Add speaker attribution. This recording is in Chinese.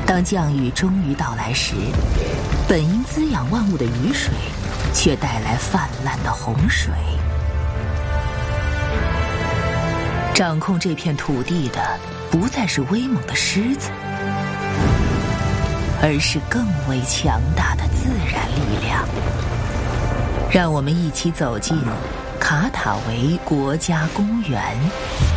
Speaker 1: 当降雨终于到来时，本应滋养万物的雨水，却带来泛滥的洪水。掌控这片土地的，不再是威猛的狮子，而是更为强大的自然力量。让我们一起走进卡塔维国家公园。